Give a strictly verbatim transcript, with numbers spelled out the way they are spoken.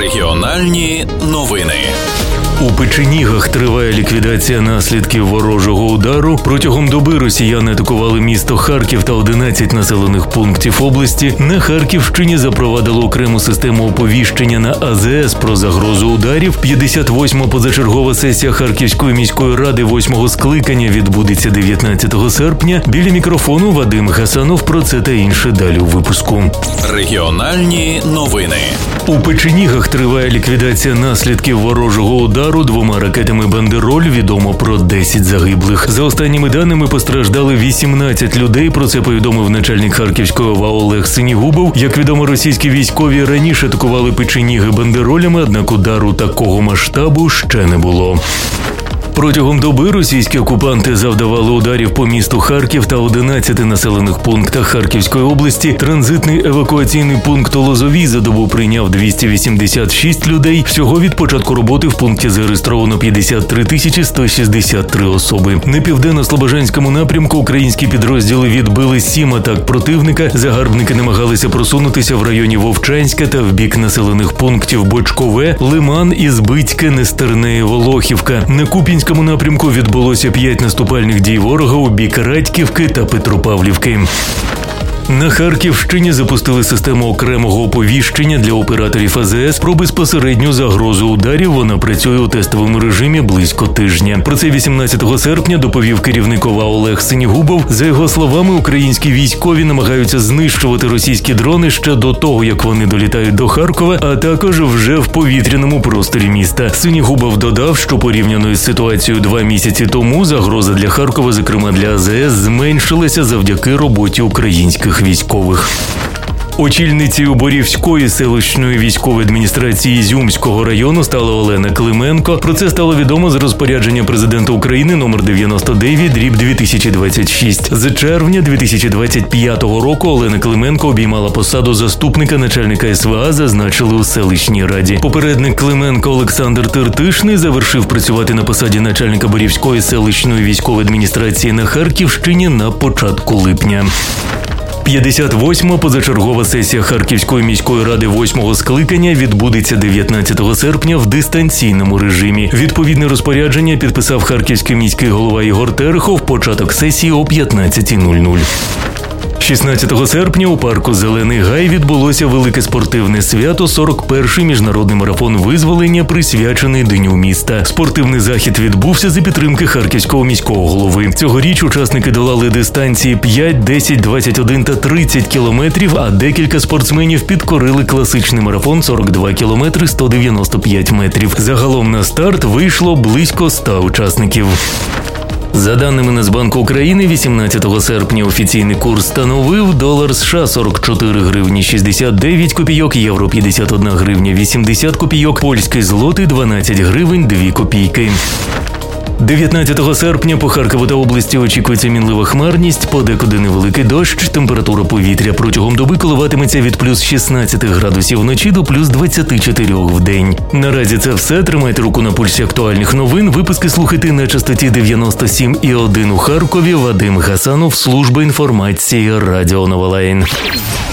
Регіональні новини. У Печенігах триває ліквідація наслідків ворожого удару. Протягом доби росіяни атакували місто Харків та одинадцять населених пунктів області. На Харківщині запровадили окрему систему оповіщення на А З С про загрозу ударів. п'ятдесят восьма позачергова сесія Харківської міської ради восьмого скликання відбудеться дев'ятнадцятого серпня. Біля мікрофону Вадим Гасанов. Про це та інше далі у випуску. Регіональні новини. У Печенігах триває ліквідація наслідків ворожого удару. Двома ракетами «Бандероль» відомо про десять загиблих. За останніми даними постраждали вісімнадцять людей. Про це повідомив начальник Харківської ОВА Олег Синігубов. Як відомо, російські військові раніше атакували Печеніги бандеролями, однак удару такого масштабу ще не було. Протягом доби російські окупанти завдавали ударів по місту Харків та одинадцяти населених пунктах Харківської області. Транзитний евакуаційний пункт у Лозовій за добу прийняв двісті вісімдесят шість людей. Всього від початку роботи в пункті зареєстровано п'ятдесят три тисячі сто шістдесят три особи. На південно-слобожанському напрямку українські підрозділи відбили сім атак противника. Загарбники намагалися просунутися в районі Вовчанська та в бік населених пунктів Бочкове, Лиман, Ізбицьке, Нестерне і Волохівка. На Куп'янському На напрямку відбулося п'ять наступальних дій ворога у бік Радьківки та Петропавлівки. На Харківщині запустили систему окремого оповіщення для операторів А З С про безпосередню загрозу ударів. Вона працює у тестовому режимі близько тижня. Про це вісімнадцятого серпня доповів керівник ОВА Олег Синігубов. За його словами, українські військові намагаються знищувати російські дрони ще до того, як вони долітають до Харкова, а також вже в повітряному просторі міста. Синігубов додав, що порівняно із ситуацією два місяці тому, загроза для Харкова, зокрема для А З С, зменшилася завдяки роботі українських військових. Очільницею Борівської селищної військової адміністрації Ізюмського району стала Олена Клименко. Про це стало відомо з розпорядження президента України номер дев'яносто дев'ять дріб дві тисячі двадцять шість. З червня дві тисячі двадцять п'ятого року Олена Клименко обіймала посаду заступника начальника С В А, зазначили у селищній раді. Попередник Клименко Олександр Тертишний завершив працювати на посаді начальника Борівської селищної військової адміністрації на Харківщині на початку липня. п'ятдесят восьма позачергова сесія Харківської міської ради восьмого скликання відбудеться дев'ятнадцятого серпня в дистанційному режимі. Відповідне розпорядження підписав харківський міський голова Ігор Терехов. Початок сесії о п'ятнадцята нуль нуль. шістнадцятого серпня у парку «Зелений гай» відбулося велике спортивне свято – сорок перший міжнародний марафон визволення, присвячений Дню міста. Спортивний захід відбувся за підтримки Харківського міського голови. Цьогоріч учасники долали дистанції п'ять, десять, двадцять один та тридцять кілометрів, а декілька спортсменів підкорили класичний марафон сорок два кілометри сто дев'яносто п'ять метрів. Загалом на старт вийшло близько ста учасників. За даними Нацбанку України, вісімнадцятого серпня офіційний курс становив долар США сорок чотири гривні шістдесят дев'ять копійок, євро п'ятдесят одна гривня вісімдесят копійок, польський злотий дванадцять гривень дві копійки. дев'ятнадцятого серпня по Харкову та області очікується мінлива хмарність, подекуди невеликий дощ, температура повітря протягом доби коливатиметься від плюс шістнадцять градусів вночі до плюс двадцять чотири в день. Наразі це все. Тримайте руку на пульсі актуальних новин. Випуски слухайте на частоті дев'яносто сім і один у Харкові. Вадим Гасанов, служба інформації Радіо Новолайн.